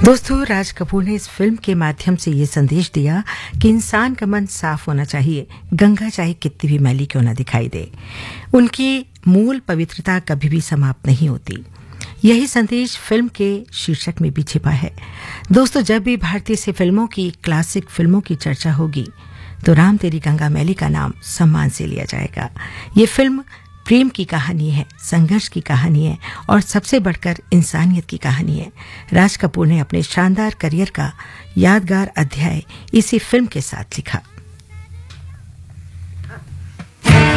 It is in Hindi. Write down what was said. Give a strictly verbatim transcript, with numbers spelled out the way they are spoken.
दोस्तों, राज कपूर ने इस फिल्म के माध्यम से ये संदेश दिया कि इंसान का मन साफ होना चाहिए, गंगा चाहे कितनी भी मैली क्यों न दिखाई दे। उनकी मूल पवित्रता कभी भी समाप्त नहीं होती। यही संदेश फिल्म के शीर्षक में भी छिपा है। दोस्तों, जब भी भारतीय से फिल्मों की, क्लासिक फिल्मों की चर्चा होगी तो राम तेरी गंगा मैली का नाम सम्मान से लिया जाएगा। ये फिल्म प्रेम की कहानी है, संघर्ष की कहानी है और सबसे बढ़कर इंसानियत की कहानी है। राज कपूर ने अपने शानदार करियर का यादगार अध्याय इसी फिल्म के साथ लिखा।